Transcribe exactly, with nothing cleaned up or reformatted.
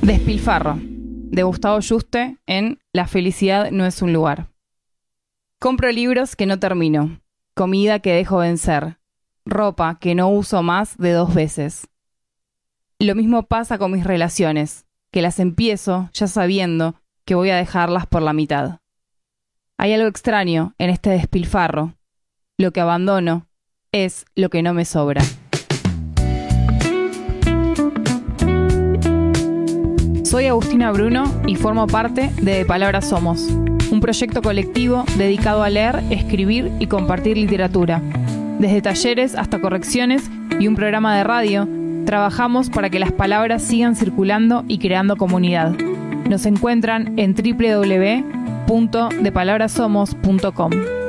Despilfarro, de Gustavo Yuste, en La felicidad no es un lugar. Compro libros que no termino, comida que dejo vencer, ropa que no uso más de dos veces. Lo mismo pasa con mis relaciones, que las empiezo ya sabiendo que voy a dejarlas por la mitad. Hay algo extraño en este despilfarro. Lo que abandono es lo que no me sobra. Soy Agustina Bruno y formo parte de De Palabra Somos, un proyecto colectivo dedicado a leer, escribir y compartir literatura. Desde talleres hasta correcciones y un programa de radio, trabajamos para que las palabras sigan circulando y creando comunidad. Nos encuentran en doble u doble u doble u punto de palabra somos punto com.